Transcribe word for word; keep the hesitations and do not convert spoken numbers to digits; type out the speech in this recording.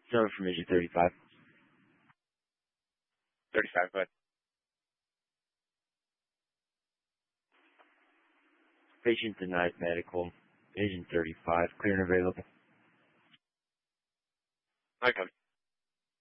Number from Vision thirty-five. thirty-five, go ahead. Patient denied medical. Vision thirty-five. Clear and available. I come.